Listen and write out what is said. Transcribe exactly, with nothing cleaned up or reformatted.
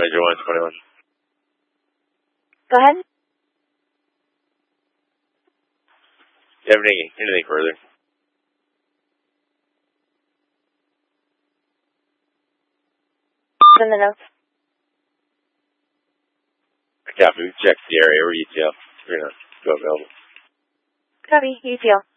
Ranger one twenty-one. Go ahead. Do you have any, anything further? In the notes. Copy. We checked the area. We're E T L. We're going to go available. Copy. E T L.